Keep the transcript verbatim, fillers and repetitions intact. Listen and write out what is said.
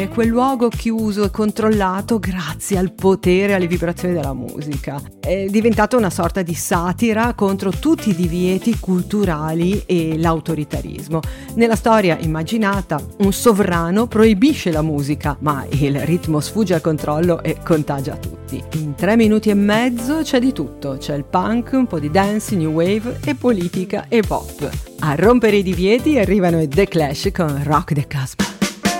È quel luogo chiuso e controllato grazie al potere e alle vibrazioni della musica. È diventato una sorta di satira contro tutti i divieti culturali e l'autoritarismo. Nella storia immaginata, un sovrano proibisce la musica, ma il ritmo sfugge al controllo e contagia tutti. In tre minuti e mezzo c'è di tutto. C'è il punk, un po' di dance, new wave e politica e pop. A rompere i divieti arrivano i The Clash con Rock the Casbah.